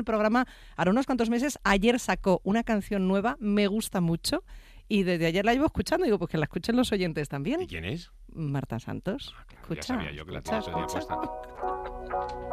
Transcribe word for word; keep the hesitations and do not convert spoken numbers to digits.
el programa ahora unos cuantos meses. Ayer sacó una canción nueva, me gusta mucho. Y desde ayer la llevo escuchando. Digo, pues que la escuchen los oyentes también. ¿Y quién es? Marta Santos. Ah, claro, Escucha, ya sabía yo que la escucha, tenía ese día escucha. puesta.